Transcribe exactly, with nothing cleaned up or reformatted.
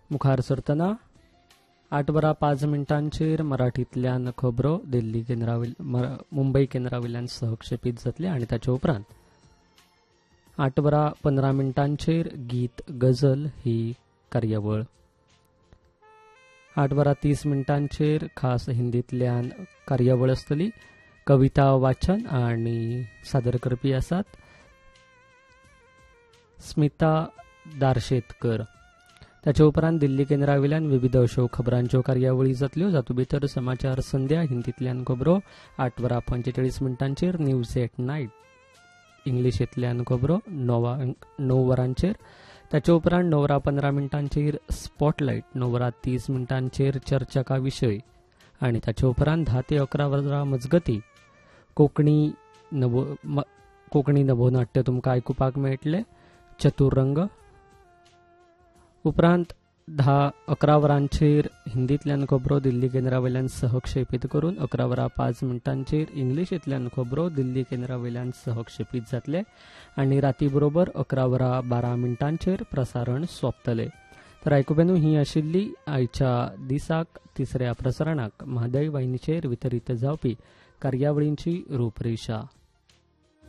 मुखार सरतना आठ वरां पांच मिनटांचेर मराठींतल्यान खबरो दिल्ली केंद्रावयल्यान मुंबय केंद्रावयल्यान सहक्षेपीत जातले आनी ताचे उपरांत आठ वरां पंदरा मिनटांचेर गीत गझल ही कार्यावळ. आठ वरां तीस मिनटांचेर खास हिंदींतल्यान कार्यावळ आसतली. कविता वाचन आनी सादर करपी आसात स्मिता दारशेतकर. ताचे उपरांत दिल्ली केंद्रावयल्यान विविध अश्यो खबरांच्यो कार्यावळी जातल्यो, जातूं भितर समाचार संध्या हिंदींतल्यान खबरो आठ वरां पंचेचाळीस मिनटांचेर, न्यूज एट नायट इंग्लिशींतल्यान खबरो णव णव वरांचेर. ताचे उपरांत णव वरां पंदरा मिनटांचेर स्पॉटलायट, णव वरां तीस मिनटांचेर चर्चा का विशय आनी ताचे उपरांत धा ते अकरा वरां मजगती कोंकणी नवो कोंकणी नभोनाट्य तुमकां आयकुपाक मेळटले. चतुरंग उपरांत धा अकरा वरांचेर हिंदींतल्यान खबरो दिल्ली केंद्रावयल्यान सहक्षेपीत करून अकरा वरां पांच मिनटांचेर इंग्लिशींतल्यान खबरो दिल्ली केंद्रावयल्यान सहक्षेपीत जातले आनी राती बरोबर अकरा वरां बारा मिनटांचेर प्रसारण सोंपतले. तर आयकुबेनू ही आशिल्ली आयच्या दिसाक तिसऱ्या प्रसारणाक म्हादय वाहिनीचेर वितरीत जावपी कार्यावळींची रूपरेषा.